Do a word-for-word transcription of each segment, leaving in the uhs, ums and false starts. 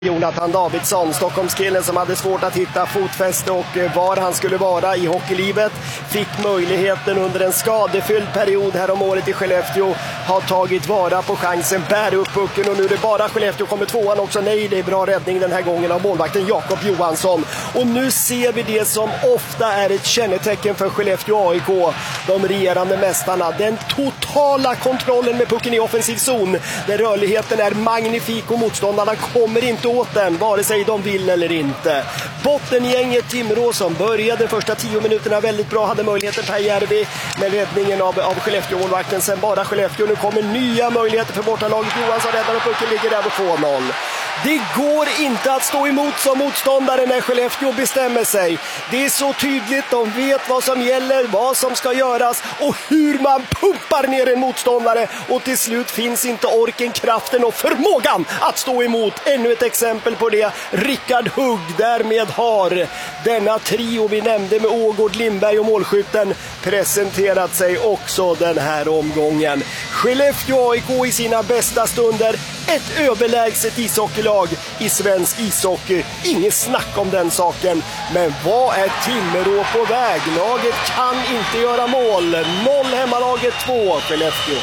Jonathan Davidsson, Stockholmskillen som hade svårt att hitta fotfäste och var han skulle vara i hockeylivet, fick möjligheten under en skadefylld period här om året i Skellefteå, har tagit vara på chansen, bär upp pucken och nu är det bara Skellefteå, kommer tvåan också. Nej, det är bra räddning den här gången av målvakten Jakob Johansson. Och nu ser vi det som ofta är ett kännetecken för Skellefteå A I K, de regerande mästarna, den totala kontrollen med pucken i offensiv zon, där rörligheten är magnifik och motståndarna kommer inte åt den, vare sig de vill eller inte. Bottengänget Timrå som började första tio minuterna väldigt bra, hade möjligheten Per Järvi med räddningen av, av Skellefteå-målvakten, sen bara Skellefteå. Nu kommer nya möjligheter för bortalaget. Johansson räddar och pucken ligger där på två noll. Det går inte att stå emot som motståndare när Skellefteå bestämmer sig. Det är så tydligt, de vet vad som gäller, vad som ska göras och hur man pumpar ner en motståndare. Och till slut finns inte orken, kraften och förmågan att stå emot. Ännu ett exempel på det. Rickard Hugg därmed har denna trio vi nämnde med Ågård, Lindberg och målskytten presenterat sig också den här omgången. Skellefteå A I K i sina bästa stunder. Ett överlägset ishockeylag i svensk ishockey. Inget snack om den saken. Men vad är Timrå på väg? Laget kan inte göra mål. Noll hemmalaget, två Skellefteå.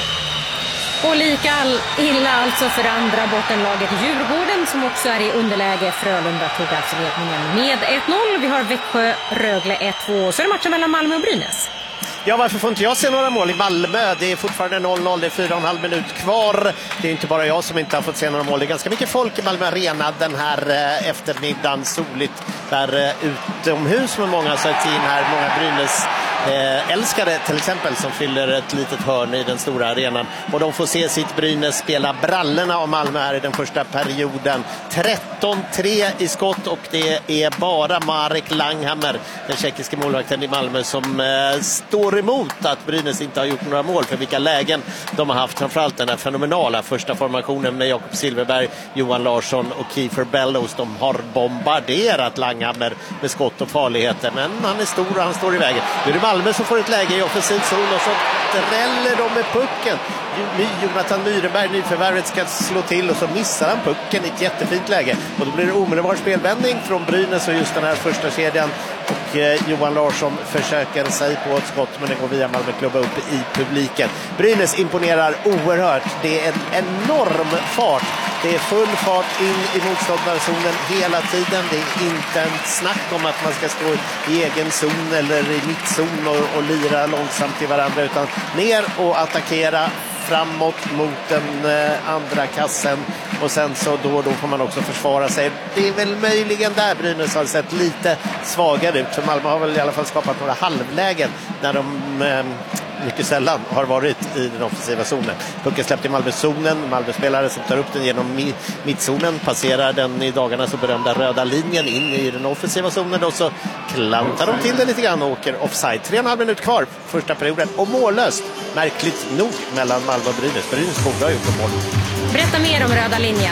Och lika illa alltså för andra bottenlaget Djurgården som också är i underläge. Frölunda tog alltså ledningen med ett noll. Vi har Växjö, Rögle ett två. Så är det matchen mellan Malmö och Brynäs. Ja, varför får inte jag se några mål i Malmö? Det är fortfarande noll noll, det är fyra och en halv minut kvar. Det är inte bara jag som inte har fått se några mål. Det är ganska mycket folk i Malmö Arena den här eh, eftermiddagen. Soligt där eh, utomhus med många Sartin här. Många Brynäs eh, älskare till exempel som fyller ett litet hörn i den stora arenan. Och de får se sitt Brynäs spela brallorna av Malmö här i den första perioden. tretton tre i skott och det är bara Marek Langhammer, den tjeckiske målvakten i Malmö, som eh, står emot att Brynäs inte har gjort några mål. För vilka lägen de har haft, framförallt den här fenomenala första formationen med Jakob Silverberg, Johan Larsson och Kiefer Bellows. De har bombarderat Langhammer med skott och farligheter, men han är stor och han står i vägen. Nu är det Malmö som får ett läge i offensiv zon och så dräller de med pucken. Jonathan Myrenberg, nyförvärvet, ska slå till och så missar han pucken i ett jättefint läge. Och då blir det omedelbar spelvändning från Brynäs och just den här första kedjan. Och eh, Johan Larsson försöker sig på ett skott, men det går via Malmö klubba upp i publiken. Brynäs imponerar oerhört. Det är en enorm fart. Det är full fart in i motståndarzonen hela tiden. Det är inte en snack om att man ska stå i egen zon eller i mittzon och, och lira långsamt till varandra, utan ner och attackera framåt mot den eh, andra kassen och sen så då och då får man också försvara sig. Det är väl möjligen där Brynäs har sett lite svagare ut, för Malmö har väl i alla fall skapat några halvlägen när de eh, mycket sällan har varit i den offensiva zonen. Pucken släppt i Malmö-zonen, Malmö-spelare som tar upp den genom mittzonen, passerar den i dagarna så berömda röda linjen in i den offensiva zonen och så klantar de till det lite grann och åker offside. Tre och en halv minut kvar första perioden och mållöst, märkligt nog, mellan Malmö och Brynäs. Brynäs borde ha gjort mål. Berätta mer om röda linjen.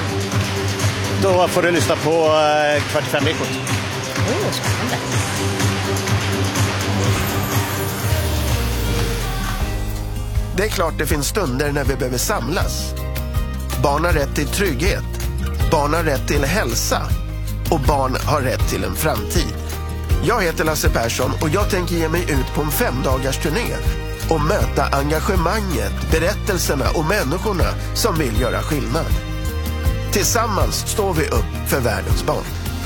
Då får du lyssna på eh, kvart i fem ekot. Åh, oh, spännande. Det är klart det finns stunder när vi behöver samlas. Barn har rätt till trygghet. Barn har rätt till hälsa. Och barn har rätt till en framtid. Jag heter Lasse Persson och jag tänker ge mig ut på en femdagars turné och möta engagemanget, berättelserna och människorna som vill göra skillnad. Tillsammans står vi upp för världens barn.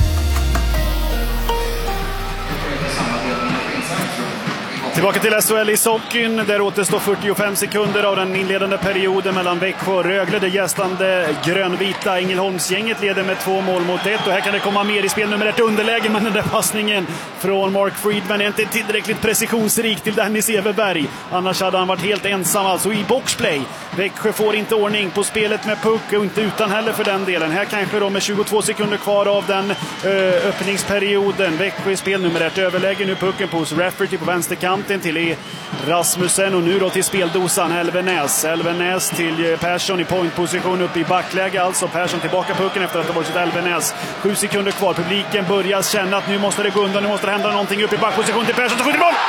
Tillbaka till S H L i Sockin. Där återstår fyrtiofem sekunder av den inledande perioden mellan Växjö och Rögle. Det gästande grönvita Ängelholmsgänget leder med två mål mot ett. Och här kan det komma mer i spel. Nummer ett underläge, men den där passningen från Mark Friedman är inte tillräckligt precisionsrik till Dennis Everberg. Annars hade han varit helt ensam alltså i boxplay. Växjö får inte ordning på spelet med puck och inte utan heller för den delen. Här kanske då med tjugotvå sekunder kvar av den ö, öppningsperioden. Växjö i spel, nummer ett överläge. Nu pucken på Rafferty på vänsterkant till Rasmussen och nu då till speldosan Elvenäs. Elvenäs till Persson i pointposition uppe i backläge. Alltså Persson tillbaka pucken efter att det varit sitt Elvenäs. Sju sekunder kvar. Publiken börjar känna att nu måste det gå undan. Nu måste det hända någonting upp i backposition till Persson. Så skjuter boll!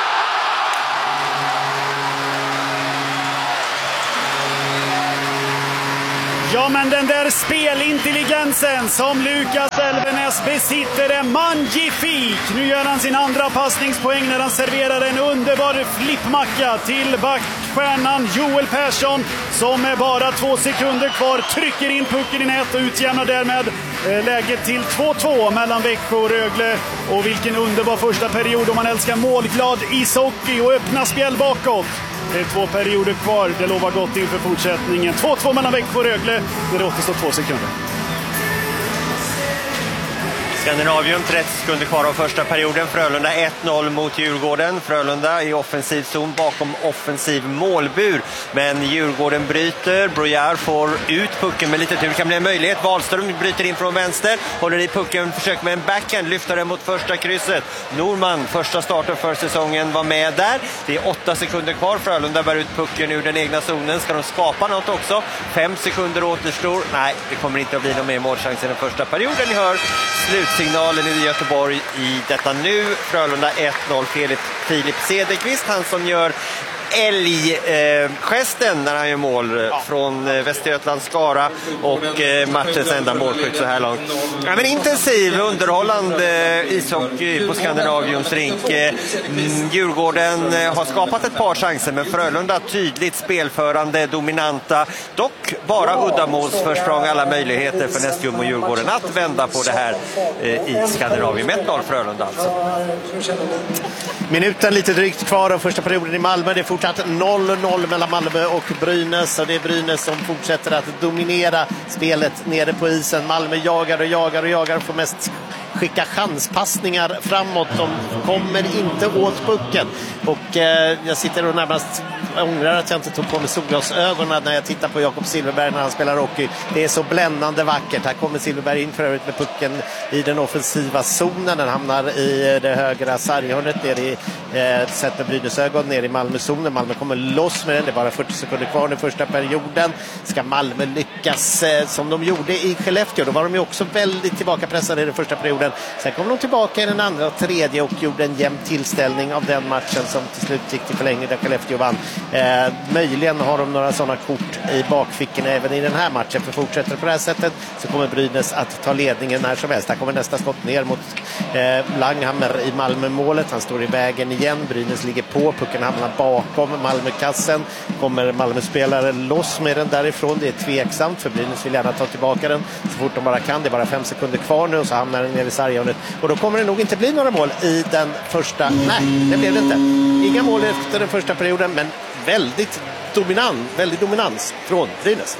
Ja, men den där spelintelligensen som Lukas Elvenäs besitter är magnifik. Nu gör han sin andra passningspoäng när han serverar en underbar flippmacka till backstjärnan Joel Persson, som är bara två sekunder kvar trycker in pucken i nät och utjämnar därmed läget till två två mellan Växjö och Rögle. Och vilken underbar första period om man älskar målglad ishockey och öppna spel bakåt. Det är två perioder kvar, det lovar gott inför fortsättningen. två två mellan Växjö och Rögle, det återstår två sekunder. Skandinavium, trettio sekunder kvar av första perioden. Frölunda ett noll mot Djurgården. Frölunda i offensiv zon bakom offensiv målbur. Men Djurgården bryter. Brojar får ut pucken med lite tur. Det kan bli en möjlighet. Wahlström bryter in från vänster. Håller i pucken, försöker med en backhand. Lyfter den mot första krysset. Norman, första starten för säsongen, var med där. Det är åtta sekunder kvar. Frölunda bär ut pucken ur den egna zonen. Ska de skapa något också? Fem sekunder återstår. Nej, det kommer inte att bli någon mer målchans i den första perioden. Ni hör slutsignalen i Göteborg i detta nu. Frölunda ett noll. Filip, Filip Cederqvist, han som gör älggesten eh, när han gör mål eh, från eh, Västergötland Skara och eh, matchens enda målskytt så här långt. Ja, men intensiv, underhållande eh, ishockey på Skandinaviums rink. Eh, Djurgården eh, har skapat ett par chanser, men Frölunda tydligt spelförande, dominanta. Dock bara uddamålsförsprång, alla möjligheter för Nästum och Djurgården att vända på det här eh, i Skandinavium. ett noll Frölunda alltså. Minuten lite drygt kvar av första perioden i Malmö. Det är fortsatt noll noll mellan Malmö och Brynäs, och det är Brynäs som fortsätter att dominera spelet nere på isen. Malmö jagar och jagar och jagar och får mest skicka chanspassningar framåt. De kommer inte åt pucken. Och eh, jag sitter och närmast ångrar att jag inte tog på mig solglasögonen när jag tittar på Jakob Silfverberg när han spelar hockey. Det är så bländande vackert. Här kommer Silfverberg in för övrigt med pucken i den offensiva zonen. Den hamnar i det högra sarghörnet ner i eh, sätt med Brynäsögon ner i Malmö-zonen. Malmö kommer loss med den. Det är bara fyrtio sekunder kvar den första perioden. Ska Malmö lyckas eh, som de gjorde i Skellefteå? Då var de ju också väldigt tillbakapressade i den första perioden. Sen kom de tillbaka i den andra och tredje och gjorde en jämn tillställning av den matchen som till slut gick till förlängning där Skellefteå vann. Eh, möjligen har de några sådana kort i bakfickorna även i den här matchen, för fortsätter på det här sättet så kommer Brynäs att ta ledningen när som helst. Här kommer nästa skott ner mot eh, Langhammer i Malmö-målet. Han står i vägen igen. Brynäs ligger på. Pucken hamnar bakom Malmö-kassen. Kommer Malmö-spelare loss med den därifrån. Det är tveksamt, för Brynäs vill gärna ta tillbaka den så fort de bara kan. Det är bara fem sekunder kvar nu och så hamnar den ner i sarghörnet. Och då kommer det nog inte bli några mål i den första. Nej, det blev det inte. Inga mål efter den första perioden, men väldigt dominant, väldigt dominans från Brynäs.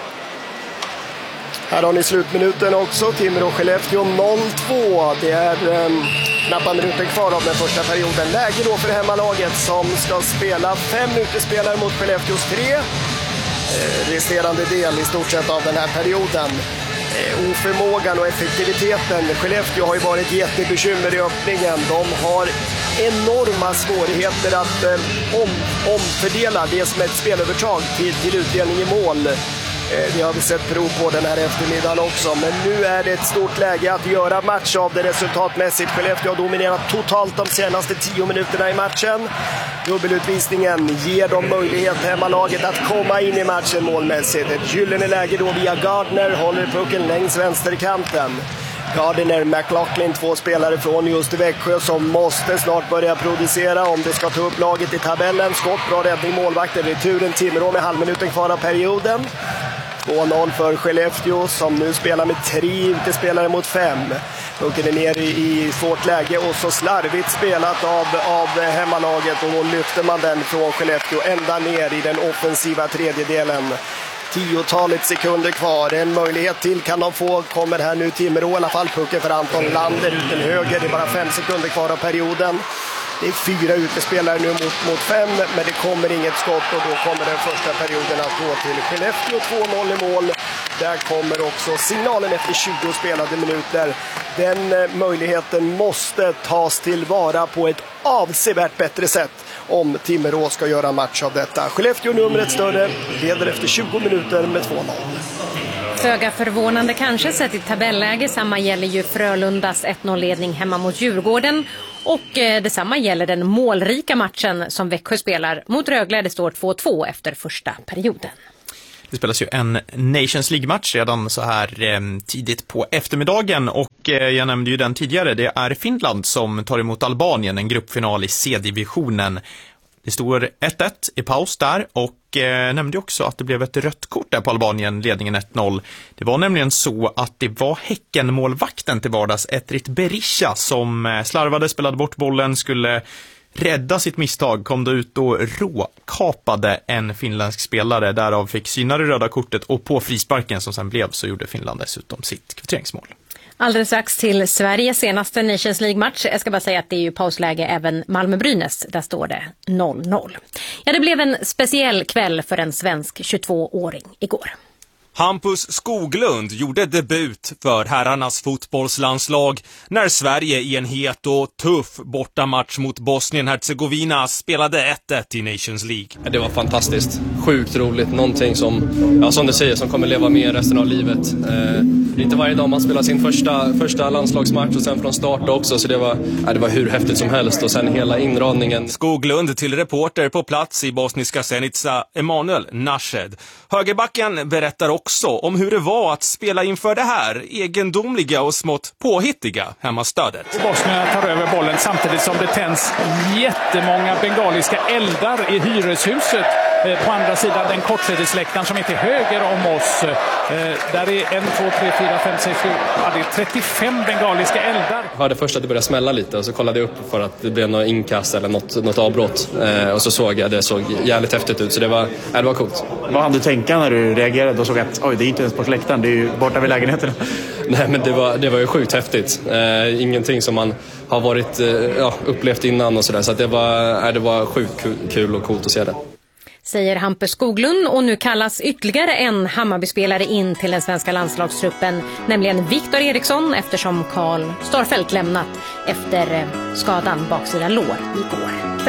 Här har ni slutminuten också. Timrå och Skellefteå noll två. Det är um, knappt minuten kvar av den första perioden. Läge då för hemmalaget som ska spela fem utespelare mot Skellefteås tre. Eh, resterande del i stort sett av den här perioden. Eh, oförmågan och effektiviteten. Skellefteå har ju varit jättebekymmer i öppningen. De har enorma svårigheter att eh, om, omfördela det som är ett spelövertag till, till utdelning i mål. Eh, det har vi sett prov på den här eftermiddagen också. Men nu är det ett stort läge att göra match av det resultatmässigt. Skellefteå har dominerat totalt de senaste tio minuterna i matchen. Dubbelutvisningen ger dem möjlighet, hemmalaget, att komma in i matchen målmässigt. Ett gyllene läge då via Gardner, håller pucken längs vänsterkanten. Gardner, McLaughlin, två spelare från just Växjö som måste snart börja producera om det ska ta upp laget i tabellen. Skott, bra räddning, målvakten, returen Timrå med halvminuten kvar av perioden. två noll för Skellefteå som nu spelar med tre utespelare mot fem. Pucken är ner i, i svårt läge och så slarvigt spelat av, av hemmalaget, och då lyfter man den från Skellefteå ända ner i den offensiva tredjedelen. Tiotalet sekunder kvar. En möjlighet till kan de få. Kommer här nu Timrå i alla fall. Pucken för Anton Lander ut den höger. Det är bara fem sekunder kvar av perioden. Det är fyra utespelare nu mot, mot fem, men det kommer inget skott, och då kommer den första perioden att gå till Skellefteå. två noll i mål. Där kommer också signalen efter tjugo spelade minuter. Den eh, möjligheten måste tas tillvara på ett avsevärt bättre sätt om Timrå ska göra match av detta. Skellefteå numret större, leder efter tjugo minuter med två noll. Föga förvånande kanske sett i tabelläge. Samma gäller ju Frölundas ett noll-ledning hemma mot Djurgården. Och eh, detsamma gäller den målrika matchen som Växjö spelar mot Rögle. Det står två två efter första perioden. Det spelas ju en Nations League-match redan så här eh, tidigt på eftermiddagen och eh, jag nämnde ju den tidigare. Det är Finland som tar emot Albanien, en gruppfinal i C-divisionen. Det står ett ett i paus där och eh, nämnde också att det blev ett rött kort där på Albanien, ledningen ett noll. Det var nämligen så att det var Häcken-målvakten till vardags, Etrit Berisha, som eh, slarvade, spelade bort bollen, skulle rädda sitt misstag, kom då ut och råkapade en finländsk spelare. Därav fick syna det röda kortet och på frisparken som sen blev så gjorde Finland dessutom sitt kvitteringsmål. Alldeles strax till Sveriges senaste Nations League-match. Jag ska bara säga att det är ju pausläge även Malmö-Brynäs. Där står det noll noll. Ja, det blev en speciell kväll för en svensk tjugotvååring igår. Hampus Skoglund gjorde debut för herrarnas fotbollslandslag när Sverige i en het och tuff bortamatch mot Bosnien-Herzegovina spelade ett ett i Nations League. Det var fantastiskt, sjukt roligt, någonting som, ja, som du säger, som kommer leva med resten av livet. Eh, det är inte varje dag man spelar sin första, första landslagsmatch och sen från start också, så det var, ja, det var hur häftigt som helst och sen hela inradningen. Skoglund till reporter på plats i bosniska Zenica, Emanuel Nashed. Högerbacken berättar också om hur det var att spela inför det här egendomliga och smått påhittiga hemmastödet. Bosnien tar över bollen samtidigt som det tänds jättemånga bengaliska eldar i hyreshuset på andra sidan den kortsidesläktaren som är till höger om oss. Där är en, två, tre, fyra, fem, sex, sju, ja, det är trettiofem bengaliska eldar. Jag hörde först att det började smälla lite och så kollade jag upp för att det blev något inkast eller något, något avbrott. Och så såg jag, det såg jävligt häftigt ut, så det var, ja, det var coolt. Vad hade du tänka när du reagerade och såg att oj, det är inte ens på släktaren, det är ju borta vid lägenheten? Nej, men det var, det var ju sjukt häftigt. Eh, ingenting som man har varit, eh, ja, upplevt innan och sådär. Så att det var, eh, det var sjukt kul och coolt att se det. Säger Hampus Skoglund, och nu kallas ytterligare en Hammarby-spelare in till den svenska landslagstruppen, nämligen Viktor Eriksson, eftersom Karl Starfelt lämnat efter skadan baksida lår igår kväll.